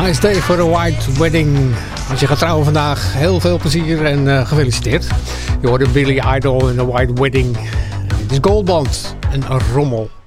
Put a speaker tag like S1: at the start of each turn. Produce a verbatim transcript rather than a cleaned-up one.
S1: Nice day for a white wedding. Als je gaat trouwen vandaag, heel veel plezier en uh, gefeliciteerd. Je hoorde Billy Idol in a white wedding. Dit is Goldband en een rommel.